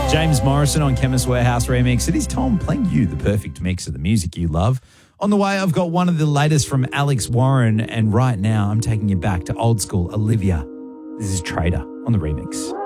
James Morrison on Chemist Warehouse remix. It is Tom playing you the perfect mix of the music you love. On the way, I've got one of the latest from Alex Warren, and right now I'm taking you back to old school Olivia. This is Trader on the remix.